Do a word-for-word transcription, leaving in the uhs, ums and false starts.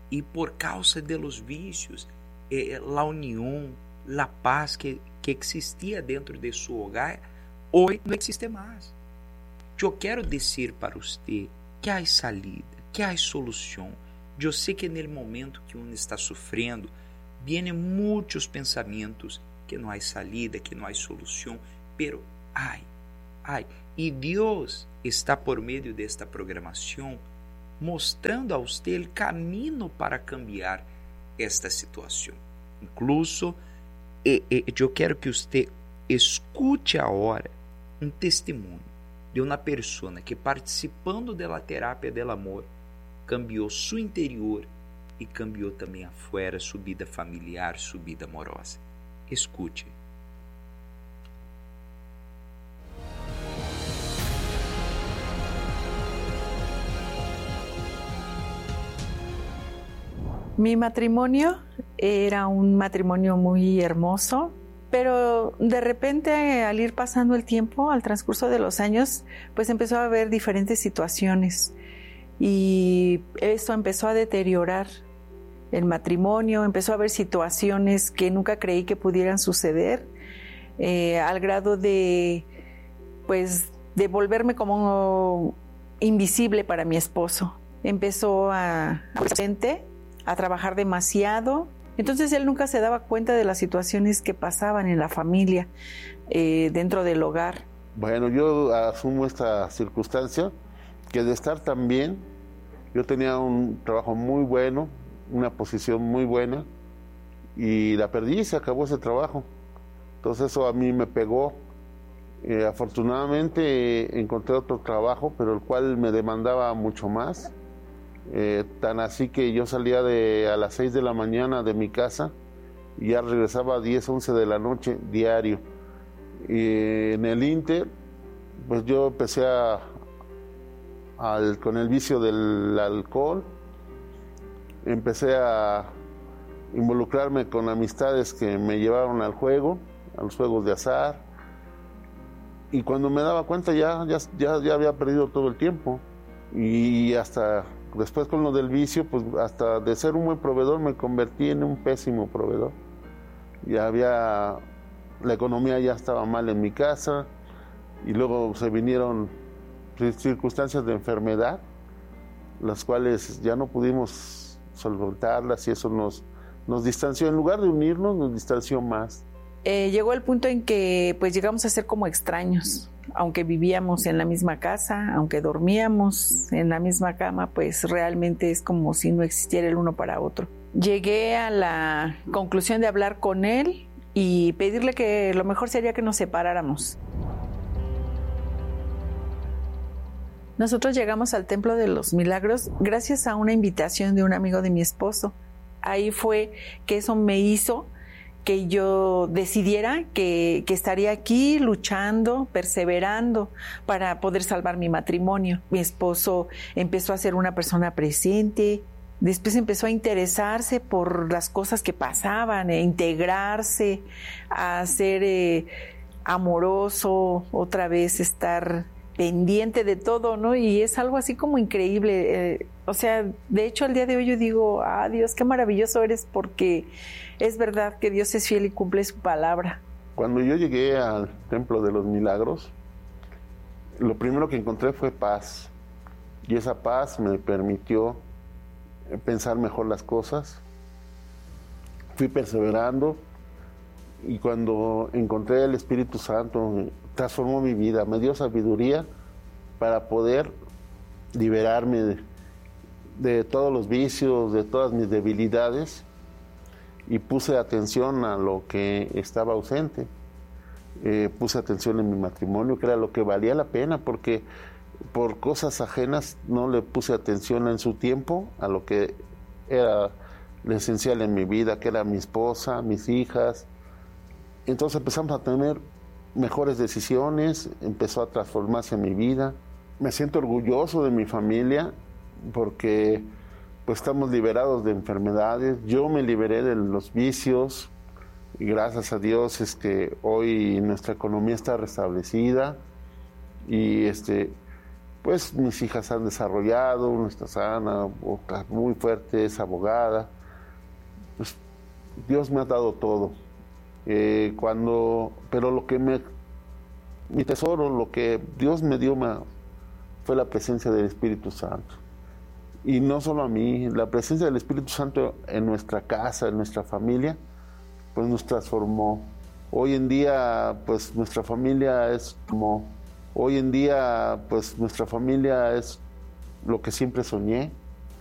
y por causa de los vicios, eh, la unión, la paz que, que existía dentro de su hogar, hoy no existe más. Yo quiero decir para usted que hay salida, que hay solución. Yo sé que en el momento que uno está sufriendo, vienen muchos pensamientos que no hay salida, que no hay solución, pero hay, hay. Y Dios está por medio de esta programación mostrando a usted el camino para cambiar esta situación. Incluso, eh, eh, yo quiero que usted escute ahora um testemunho de uma pessoa que, participando da terapia do amor, cambiou seu interior e cambiou também afuera sua vida familiar, sua vida amorosa. Escute. Mi matrimonio era un matrimonio muy hermoso, pero de repente, al ir pasando el tiempo, al transcurso de los años, pues empezó a haber diferentes situaciones y esto empezó a deteriorar el matrimonio, empezó a haber situaciones que nunca creí que pudieran suceder, eh, al grado de, pues, de volverme como invisible para mi esposo. Empezó a, a a trabajar demasiado. Entonces él nunca se daba cuenta de las situaciones que pasaban en la familia, eh, dentro del hogar. Bueno, yo asumo esta circunstancia, que de estar tan bien, yo tenía un trabajo muy bueno, una posición muy buena, y la perdí y se acabó ese trabajo. Entonces eso a mí me pegó. Eh, afortunadamente eh, encontré otro trabajo, pero el cual me demandaba mucho más. Eh, tan así que yo salía de, a las seis de la mañana de mi casa y ya regresaba a diez, once de la noche diario. Y en el Inter, pues yo empecé a, al, con el vicio del alcohol, empecé a involucrarme con amistades que me llevaron al juego, a los juegos de azar, y cuando me daba cuenta ya, ya, ya, ya había perdido todo el tiempo. Y hasta después con lo del vicio, pues hasta de ser un buen proveedor me convertí en un pésimo proveedor. Ya había, la economía ya estaba mal en mi casa y luego se vinieron circunstancias de enfermedad, las cuales ya no pudimos solventarlas y eso nos, nos distanció. En lugar de unirnos, nos distanció más. Eh, llegó el punto en que pues llegamos a ser como extraños. Aunque vivíamos en la misma casa, aunque dormíamos en la misma cama, pues realmente es como si no existiera el uno para otro. Llegué a la conclusión de hablar con él y pedirle que lo mejor sería que nos separáramos. Nosotros llegamos al Templo de los Milagros gracias a una invitación de un amigo de mi esposo. Ahí fue que eso me hizo que yo decidiera que, que estaría aquí luchando, perseverando para poder salvar mi matrimonio. Mi esposo empezó a ser una persona presente, después empezó a interesarse por las cosas que pasaban, e integrarse, a ser eh, amoroso, otra vez estar pendiente de todo, ¿no? Y es algo así como increíble. Eh, o sea, de hecho, al día de hoy yo digo, ah, Dios, qué maravilloso eres, porque es verdad que Dios es fiel y cumple su palabra. Cuando yo llegué al Templo de los Milagros, lo primero que encontré fue paz. Y esa paz me permitió pensar mejor las cosas. Fui perseverando y cuando encontré el Espíritu Santo, transformó mi vida, me dio sabiduría para poder liberarme de, de todos los vicios, de todas mis debilidades, y puse atención a lo que estaba ausente. Eh, puse atención en mi matrimonio, que era lo que valía la pena, porque por cosas ajenas no le puse atención en su tiempo a lo que era lo esencial en mi vida, que era mi esposa, mis hijas. Entonces empezamos a tener mejores decisiones, empezó a transformarse mi vida. Me siento orgulloso de mi familia porque pues estamos liberados de enfermedades. Yo me liberé de los vicios y gracias a Dios es que hoy nuestra economía está restablecida y este pues mis hijas han desarrollado, una está sana, otra muy fuerte, es abogada. Pues Dios me ha dado todo. Eh, cuando, pero lo que me, mi tesoro, lo que Dios me dio más, fue la presencia del Espíritu Santo. Y no solo a mí, la presencia del Espíritu Santo en nuestra casa, en nuestra familia, pues nos transformó. Hoy en día, pues nuestra familia es como, hoy en día, pues nuestra familia es lo que siempre soñé.